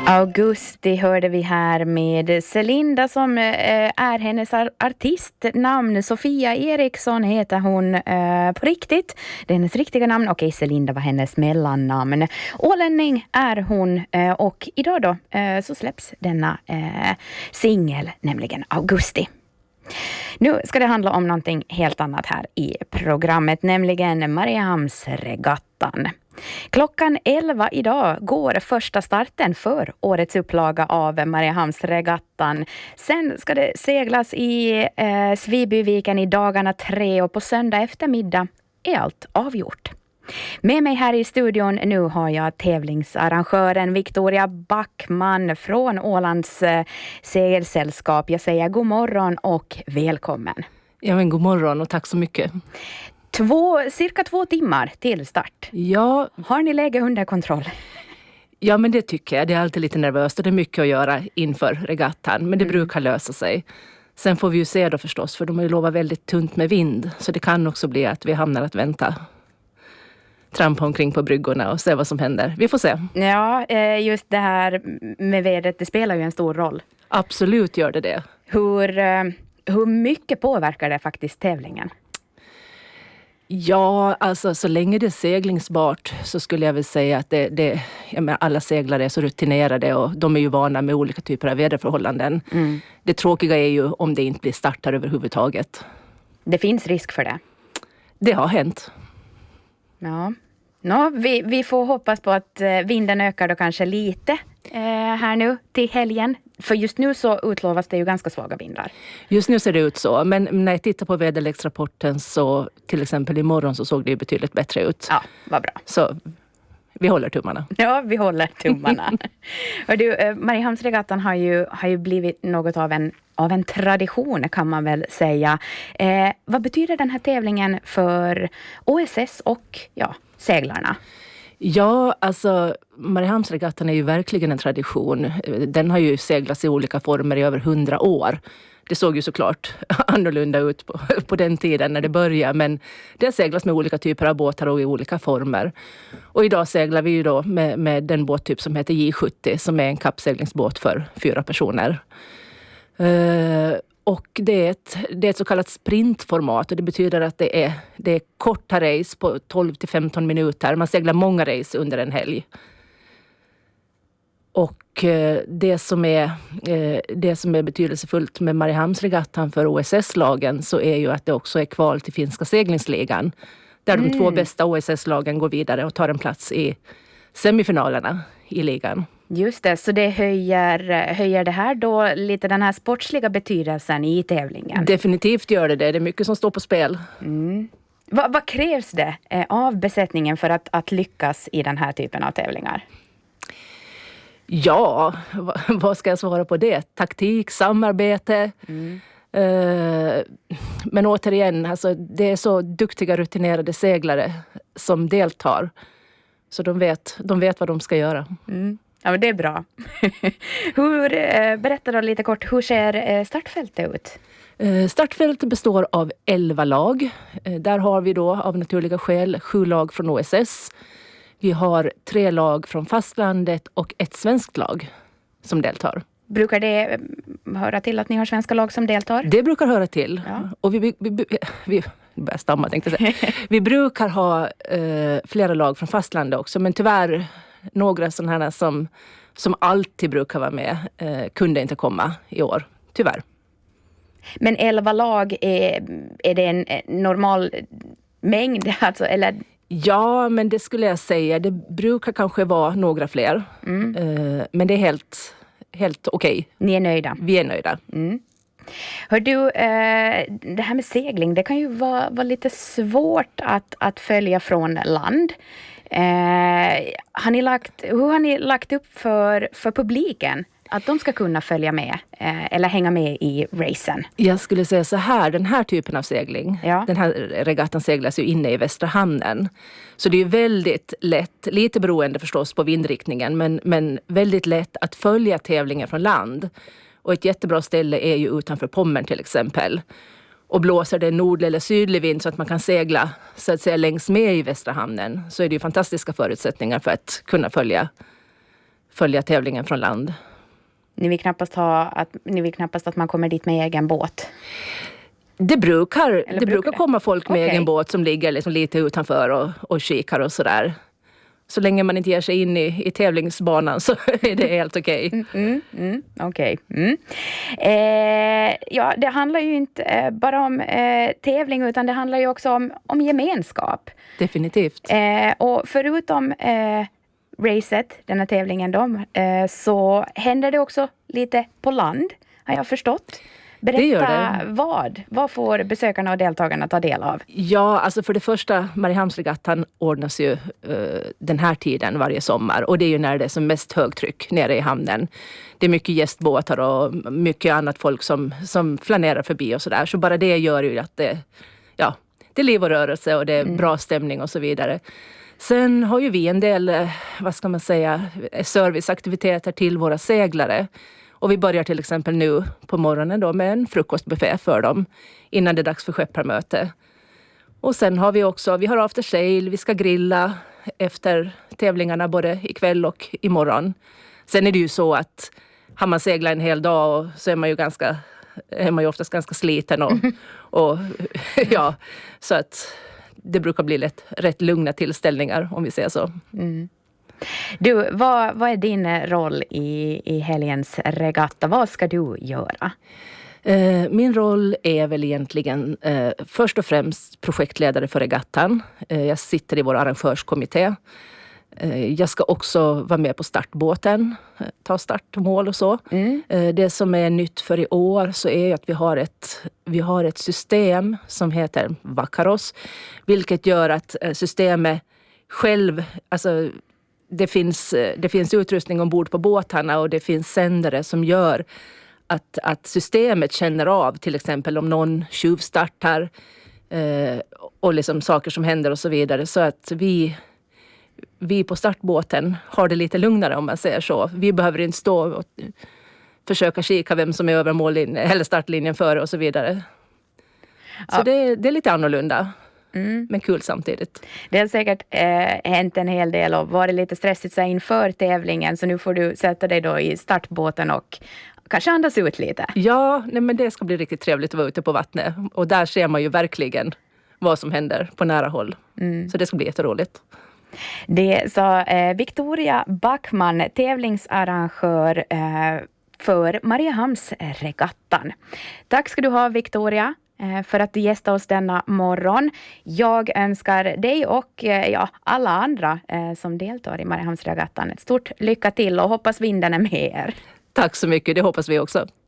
Augusti hörde vi här med Celinda som är hennes artistnamn. Sofia Eriksson heter hon på riktigt. Det är hennes riktiga namn. Okej, Celinda var hennes mellannamn. Ålänning är hon och idag då så släpps denna singel, nämligen Augusti. Nu ska det handla om någonting helt annat här i programmet, nämligen Mariehamnsregattan. Klockan 11 idag går första starten för årets upplaga av Mariehamnsregattan. Sen ska det seglas i Svibyviken i dagarna 3 och på söndag eftermiddag är allt avgjort. Med mig här i studion nu har jag tävlingsarrangören Victoria Backman från Ålands segelsällskap. Jag säger god morgon och välkommen. Ja, men god morgon och tack så mycket. Cirka 2 timmar till start. Ja. Har ni läge under kontroll? Ja, men det tycker jag. Det är alltid lite nervöst och det är mycket att göra inför regattan. Men det brukar lösa sig. Sen får vi ju se då förstås, för de har ju lovat väldigt tunt med vind. Så det kan också bli att vi hamnar att vänta. Trampa omkring på bryggorna och se vad som händer. Vi får se. Ja, just det här med vädret, det spelar ju en stor roll. Absolut gör det. Hur mycket påverkar det faktiskt tävlingen? Ja, alltså så länge det är seglingsbart så skulle jag väl säga att alla seglare är så rutinerade och de är ju vana med olika typer av väderförhållanden. Mm. Det tråkiga är ju om det inte blir startar överhuvudtaget. Det finns risk för det? Det har hänt. Ja, vi får hoppas på att vinden ökar då kanske lite här nu till helgen. För just nu så utlovas det ju ganska svaga vindar. Just nu ser det ut så. Men när jag tittar på väderleksrapporten så till exempel imorgon så såg det ju betydligt bättre ut. Ja, vad bra. Så vi håller tummarna. Ja, vi håller tummarna. Och du, Mariehamnsregattan har ju blivit något av en tradition kan man väl säga. Vad betyder den här tävlingen för OSS och seglarna? Ja, alltså Mariehamnsregattan är ju verkligen en tradition. Den har ju seglats i olika former i över 100 år. Det såg ju såklart annorlunda ut på den tiden när det började. Men det seglas med olika typer av båtar och i olika former. Och idag seglar vi ju då med den båttyp som heter J70 som är en kappseglingsbåt för 4 personer. Och det är ett så kallat sprintformat och det betyder att det är korta race på 12-15 minuter. Man seglar många race under en helg. Och det som är betydelsefullt med Mariehamnsregattan för OSS-lagen så är ju att det också är kval till finska seglingsligan. Där de 2 bästa OSS-lagen går vidare och tar en plats i semifinalerna i ligan. Just det, så det höjer det här då lite den här sportsliga betydelsen i tävlingen? Definitivt gör det. Det är mycket som står på spel. Mm. Vad krävs det av besättningen för att lyckas i den här typen av tävlingar? Ja, vad ska jag svara på det? Taktik, samarbete. Men återigen, alltså, det är så duktiga rutinerade seglare som deltar. Så de vet vad de ska göra. Mm. Ja, men det är bra. Berätta då lite kort, hur ser startfältet ut? Startfältet består av 11 lag. Där har vi då av naturliga skäl 7 lag från OSS. Vi har 3 lag från fastlandet och 1 svenskt lag som deltar. Brukar det höra till att ni har svenska lag som deltar? Det brukar höra till. Ja. Och vi börjar stamma, tänkte jag säga. Vi brukar ha flera lag från fastlandet också. Men tyvärr några sådana här som alltid brukar vara med kunde inte komma i år. Tyvärr. Men 11 lag, är det en normal mängd? Alltså, eller? Ja, men det skulle jag säga. Det brukar kanske vara några fler. Men det är helt okej. Ni är nöjda? Vi är nöjda. Mm. Hör du, det här med segling, det kan ju vara lite svårt att följa från land. Hur har ni lagt upp för publiken? Att de ska kunna följa med eller hänga med i racen? Jag skulle säga så här, den här typen av segling, den här regattan seglas ju inne i Västra hamnen. Så det är väldigt lätt, lite beroende förstås på vindriktningen, men väldigt lätt att följa tävlingen från land. Och ett jättebra ställe är ju utanför Pommern till exempel. Och blåser det nordlig eller sydlig vind så att man kan segla så att säga längs med i Västra hamnen, så är det ju fantastiska förutsättningar för att kunna följa följa tävlingen från land. Ni vill knappast att man kommer dit med egen båt? Det brukar komma folk med egen båt som ligger liksom lite utanför och kikar och sådär. Så länge man inte ger sig in i tävlingsbanan så är det helt okej. Okej. Ja, det handlar ju inte bara om tävling, utan det handlar ju också om gemenskap. Definitivt. Och förutom racet, den här tävlingen då, så händer det också lite på land, har jag förstått. Berätta vad får besökarna och deltagarna ta del av? Ja, alltså för det första, Mariehamnsregattan ordnas ju den här tiden varje sommar. Och det är ju när det är som mest högtryck nere i hamnen. Det är mycket gästbåtar och mycket annat folk som flanerar förbi och sådär. Så bara det gör ju att det är liv och rörelse och det är bra stämning och så vidare. Sen har ju vi en del, serviceaktiviteter till våra seglare. Och vi börjar till exempel nu på morgonen då med en frukostbuffé för dem innan det är dags för skepparmöte. Och sen har vi har after sail, vi ska grilla efter tävlingarna både ikväll och imorgon. Sen är det ju så att har man seglat en hel dag och så är man ju oftast ganska sliten och ja, så att det brukar bli rätt lugna tillställningar om vi säger så. Du, vad är din roll i helgens regatta? Vad ska du göra? Min roll är väl egentligen först och främst projektledare för regattan. Jag sitter i vår arrangörskommitté. Jag ska också vara med på startbåten, ta startmål och så. Det som är nytt för i år så är att vi har ett system som heter Vakaros, vilket gör att systemet själv, alltså det finns utrustning ombord på båtarna och det finns sändare som gör att systemet känner av till exempel om någon tjuvstartar och liksom saker som händer och så vidare. Så att vi på startbåten har det lite lugnare om man säger så. Vi behöver inte stå och försöka kika vem som är över mållinjen eller startlinjen före och så vidare. Så det är lite annorlunda. Men kul samtidigt. Det har säkert hänt en hel del och varit lite stressigt så inför tävlingen. Så nu får du sätta dig då i startbåten och kanske andas ut lite. Ja, men det ska bli riktigt trevligt att vara ute på vattnet. Och där ser man ju verkligen vad som händer på nära håll. Så det ska bli jätteroligt. Det sa Victoria Backman, tävlingsarrangör för Mariehamnsregattan. Tack ska du ha, Victoria, för att du gästade oss denna morgon. Jag önskar dig och alla andra som deltar i Mariehamnsregattan ett stort lycka till och hoppas vinden är med er. Tack så mycket, det hoppas vi också.